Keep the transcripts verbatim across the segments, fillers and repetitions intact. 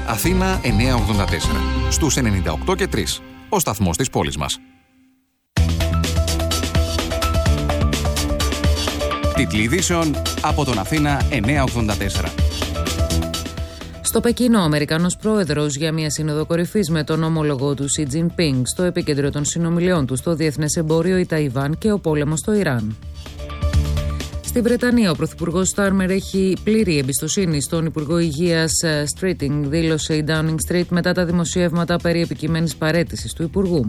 Αθήνα εννιακόσια ογδόντα τέσσερα. Στους ενενήντα οκτώ και τρία. Ο σταθμός της πόλης μας. Τίτλοι ειδήσεων από τον Αθήνα εννιακόσια ογδόντα τέσσερα. Στο Πεκίνο, ο Αμερικανός πρόεδρος για μια σύνοδο κορυφής με τον ομόλογο του Σι Τζινπίνγκ, στο επίκεντρο των συνομιλιών του στο διεθνές εμπόριο η Ταϊβάν και ο πόλεμος στο Ιράν. Στη Βρετανία, ο πρωθυπουργός Στάρμερ έχει πλήρη εμπιστοσύνη στον Υπουργό Υγείας Στρίτινγκ, δήλωσε η Downing Street μετά τα δημοσιεύματα περί επικειμένης παραίτησης του Υπουργού.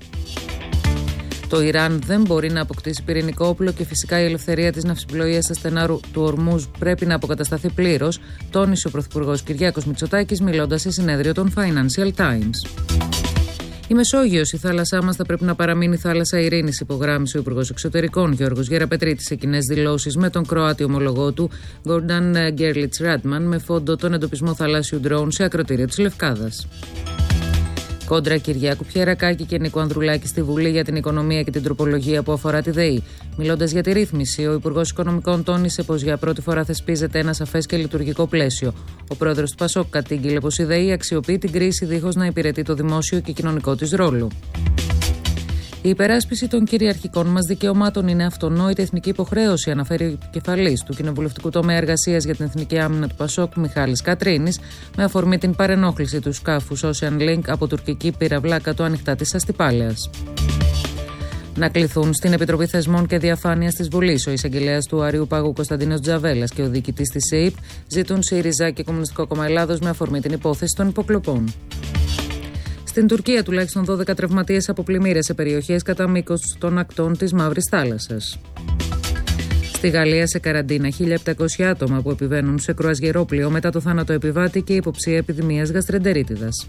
Το Ιράν δεν μπορεί να αποκτήσει πυρηνικό όπλο και φυσικά η ελευθερία της ναυσιπλοείας στα στενά του Ορμούζ πρέπει να αποκατασταθεί πλήρως, τόνισε ο πρωθυπουργός Κυριάκος Μητσοτάκης μιλώντας σε συνέδριο των Financial Times. Η Μεσόγειος, η θάλασσά μας, θα πρέπει να παραμείνει θάλασσα ειρήνης, υπογράμμισε ο Υπουργός Εξωτερικών Γιώργος Γεραπετρίτης σε κοινές δηλώσεις με τον Κροάτι ομολογό του Γκόρνταν Γκέρλιτς Ράντμαν με φόντο τον εντοπισμό θαλάσσιου ντρόουν σε ακρωτήριο της Λευκάδας. Κόντρα Κυριάκου Πιερακάκη και Νίκου Ανδρουλάκη στη Βουλή για την οικονομία και την τροπολογία που αφορά τη ΔΕΗ. Μιλώντας για τη ρύθμιση, ο Υπουργός Οικονομικών τόνισε πως για πρώτη φορά θεσπίζεται ένα σαφές και λειτουργικό πλαίσιο. Ο πρόεδρος του Πασόκ κατήγγειλε πως η ΔΕΗ αξιοποιεί την κρίση δίχως να υπηρετεί το δημόσιο και κοινωνικό της ρόλο. Η υπεράσπιση των κυριαρχικών μας δικαιωμάτων είναι αυτονόητη εθνική υποχρέωση, αναφέρει ο επικεφαλής του κοινοβουλευτικού τομέα εργασίας για την εθνική άμυνα του Πασόκ, Μιχάλης Κατρίνης, με αφορμή την παρενόχληση του σκάφους Ocean Link από τουρκική πυραυλά κάτω ανοιχτά της Αστυπάλαιας. Να κληθούν στην Επιτροπή Θεσμών και Διαφάνειας της Βουλής ο εισαγγελέας του Αριού Πάγου Κωνσταντίνος Τζαβέλας και ο διοικητής της ΣΕΙΠ, ζητούν ΣΥΡΙΖΑ και Κομμουνιστικό Κόμμα Ελλάδος με αφορμή την υπόθεση των υποκλοπών. Στην Τουρκία, τουλάχιστον δώδεκα τραυματίες από πλημμύρες σε περιοχές κατά μήκος των ακτών της Μαύρης Θάλασσας. Στη Γαλλία, σε καραντίνα, χίλια επτακόσια άτομα που επιβαίνουν σε κρουαζιερόπλοιο μετά το θάνατο επιβάτη και υποψία επιδημίας γαστρεντερίτιδας.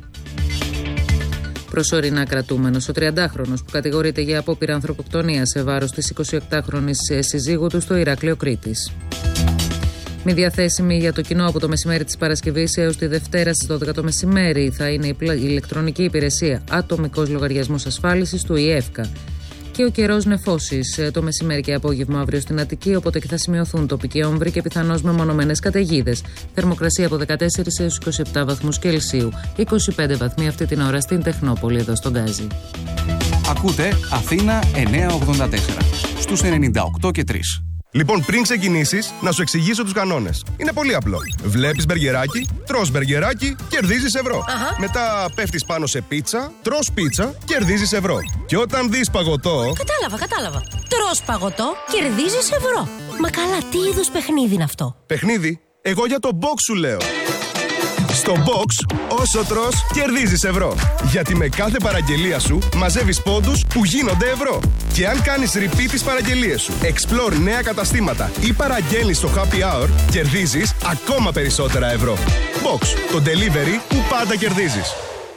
Προσωρινά κρατούμενος ο τριαντάχρονος που κατηγορείται για απόπειρα ανθρωποκτονίας σε βάρος της εικοσιοκτάχρονης συζύγου του στο Ηράκλειο Κρήτης. Μη διαθέσιμη για το κοινό από το μεσημέρι της Παρασκευής έως τη Δευτέρα στις δώδεκα το μεσημέρι θα είναι η ηλεκτρονική υπηρεσία Ατομικός Λογαριασμός Ασφάλισης του ΙΕΦΚΑ. Και ο καιρός νεφώσεις το μεσημέρι και απόγευμα αύριο στην Αττική, οπότε και θα σημειωθούν τοπικοί όμβροι και πιθανώς μεμονωμένες καταιγίδες. Θερμοκρασία από δεκατέσσερα έως είκοσι επτά βαθμούς Κελσίου, είκοσι πέντε βαθμοί αυτή την ώρα στην Τεχνόπολη εδώ στον Γκάζι. Ακούτε Αθήνα εννιακόσια ογδόντα τέσσερα στους ενενήντα οκτώ και τρία. Λοιπόν, πριν ξεκινήσεις, να σου εξηγήσω τους κανόνες. Είναι πολύ απλό. Βλέπεις μπεργκεράκι, τρως μπεργκεράκι, κερδίζεις ευρώ. Αχα. Μετά πέφτεις πάνω σε πίτσα, τρως πίτσα, κερδίζεις ευρώ. Και όταν δεις παγωτό... Κατάλαβα, κατάλαβα. Τρως παγωτό, κερδίζεις ευρώ. Μα καλά, τι είδους παιχνίδι είναι αυτό? Παιχνίδι? Εγώ για το box σου λέω. Στο box, όσο τρως, κερδίζεις ευρώ. Γιατί με κάθε παραγγελία σου μαζεύεις πόντους που γίνονται ευρώ. Και αν κάνεις repeat τις παραγγελίες σου, explore νέα καταστήματα ή παραγγέλνεις στο happy hour, κερδίζεις ακόμα περισσότερα ευρώ. Box, το delivery που πάντα κερδίζεις.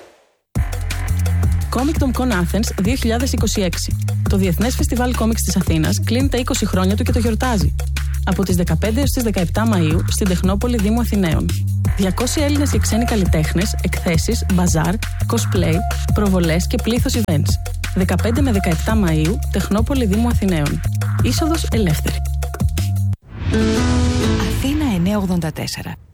Comicton Con Athens δύο χιλιάδες είκοσι έξι. Το Διεθνές Φεστιβάλ Κόμιξ της Αθήνας κλείνει τα είκοσι χρόνια του και το γιορτάζει. Από τις δεκαπέντε έως τις δεκαεπτά Μαΐου στην Τεχνόπολη Δήμου Αθηναίων. διακόσιοι Έλληνες και ξένοι καλλιτέχνες, εκθέσεις, μπαζάρ, cosplay, προβολές και πλήθος events. δεκαπέντε με δεκαεπτά Μαΐου, Τεχνόπολη Δήμου Αθηναίων. Είσοδος ελεύθερη. Αθήνα εννιακόσια ογδόντα τέσσερα.